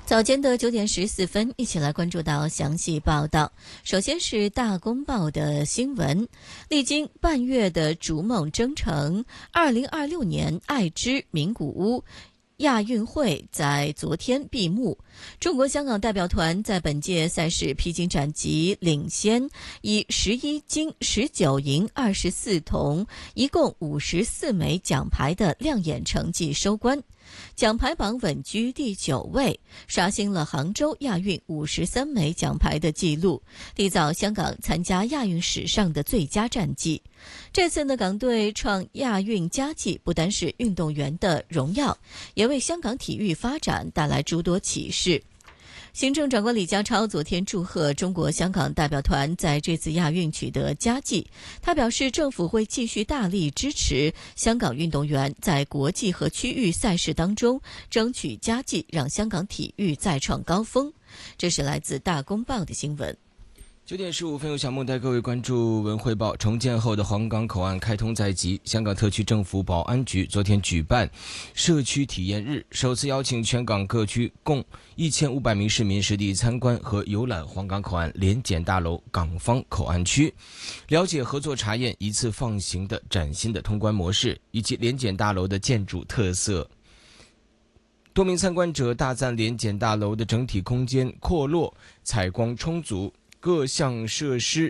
早间的9点14分，一起来关注到详细报道。首先是大公报的新闻，历经半月的逐梦征程，2026年爱知名古屋亚运会在昨天闭幕，中国香港代表团在本届赛事披荆斩棘，领先，以11金19银24铜，一共54枚奖牌的亮眼成绩收官。奖牌榜稳居第9位，刷新了杭州亚运53枚奖牌的纪录，缔造香港参加亚运史上的最佳战绩。这次呢，港队创亚运佳绩，不单是运动员的荣耀，也为香港体育发展带来诸多启示。行政长官李家超昨天祝贺中国香港代表团在这次亚运取得佳绩。他表示，政府会继续大力支持香港运动员在国际和区域赛事当中争取佳绩，让香港体育再创高峰。这是来自大公报的新闻。 9点15分，由小梦带各位关注文汇报。重建后的皇岗口岸开通在即，香港特区政府保安局昨天举办社区体验日，首次邀请全港各区共1500名市民实地参观和游览皇岗口岸联检大楼港方口岸区，了解合作查验一次放行的崭新的通关模式以及联检大楼的建筑特色。多名参观者大赞联检大楼的整体空间阔落、采光充足，各项设施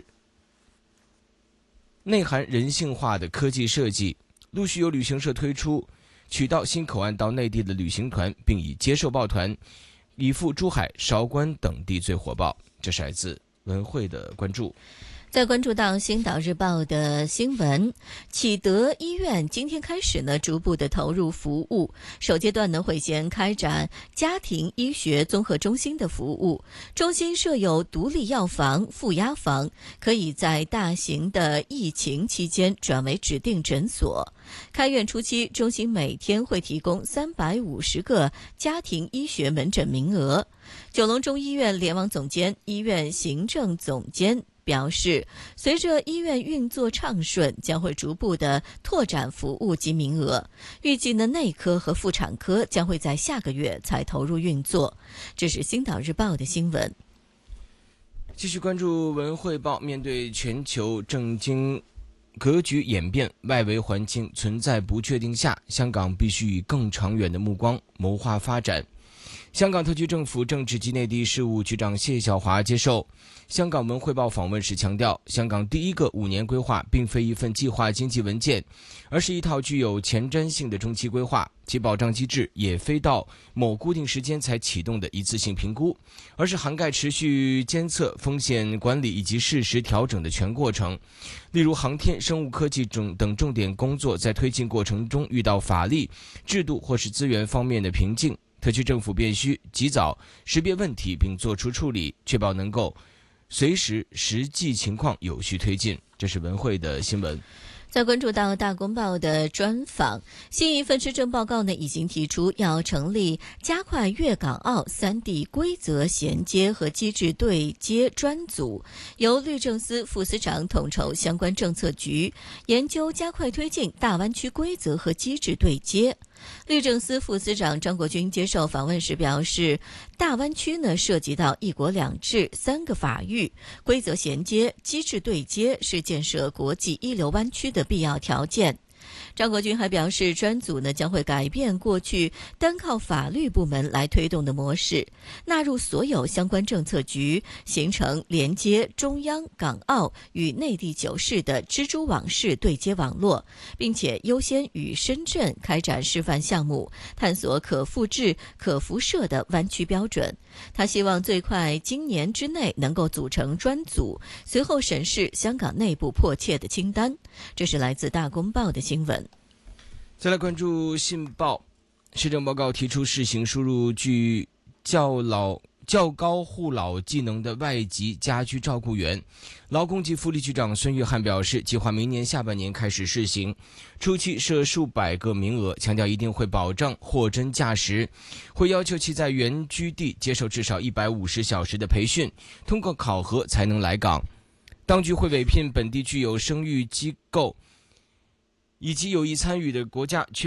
内含人性化的科技设计。陆续有旅行社推出取到新口岸到内地的旅行团，并以接受报团以赴珠海、韶关等地最火爆。这是来自文汇的关注。 再关注到《星岛日报》的新闻，启德医院今天开始呢，逐步的投入服务。首阶段呢，会先开展家庭医学综合中心的服务，中心设有独立药房、负压房，可以在大型的疫情期间转为指定诊所。开院初期，中心每天会提供350个家庭医学门诊名额。九龙中医院联网总监、医院行政总监表示，随着医院运作畅顺，将会逐步的拓展服务及名额。预计呢，内科和妇产科将会在下个月才投入运作。这是《星岛日报》的新闻。 继续关注文汇报。面对全球政经格局演变，外围环境存在不确定下，香港必须以更长远的目光谋划发展。香港特区政府政治及内地事务局长谢晓华接受香港文汇报访问时强调，香港第一个5年规划并非一份计划经济文件，而是一套具有前瞻性的中期规划，其保障机制也非到某固定时间才启动的一次性评估，而是涵盖持续监测、风险管理以及适时调整的全过程。例如航天、生物科技等重点工作在推进过程中遇到法律、制度或是资源方面的瓶颈，特区政府便需及早识别问题并做出处理，确保能够随时实际情况有序推进。这是文汇的新闻。 再关注到大公报的专访，新一份施政报告呢，已经提出要成立加快粤港澳3地规则衔接和机制对接专组，由律政司副司长统筹相关政策局，研究加快推进大湾区规则和机制对接。律政司副司长张国军接受访问时表示，大湾区呢涉及到一国两制3个法域，规则衔接、机制对接是建设国际一流湾区的必要条件。张国军还表示，专组呢将会改变过去单靠法律部门来推动的模式，纳入所有相关政策局，形成连接中央、港澳与内地9市的蜘蛛网式对接网络，并且优先与深圳开展示范项目，探索可复制、可辐射的湾区标准。他希望最快今年之内能够组成专组，随后审视香港内部迫切的清单。这是来自大公报的新闻。 再来关注信报。施政报告提出试行输入具较高护老技能的外籍家居照顾员。劳工及福利局长孙玉菡表示，计划明年下半年开始试行，初期设数百个名额，强调一定会保障货真价实，会要求其在原居地接受至少150小时的培训，通过考核才能来港。当局会委聘本地具有生育机构以及有意参与的国家